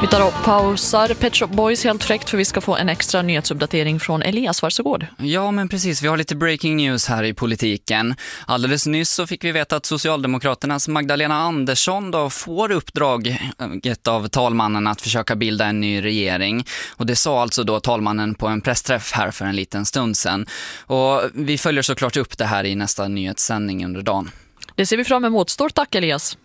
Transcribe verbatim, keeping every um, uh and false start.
Vi tar och pausar Pet Shop Boys helt fräckt för vi ska få en extra nyhetsuppdatering från Elias. Varsågod. Ja, men precis. Vi har lite breaking news här i politiken. Alldeles nyss så fick vi veta att Socialdemokraternas Magdalena Andersson då får uppdraget av talmannen att försöka bilda en ny regering. Och det sa alltså då talmannen på en pressträff här för en liten stund sedan. Och vi följer såklart upp det här i nästa nyhetssändning under dagen. Det ser vi fram emot. Stort tack Elias.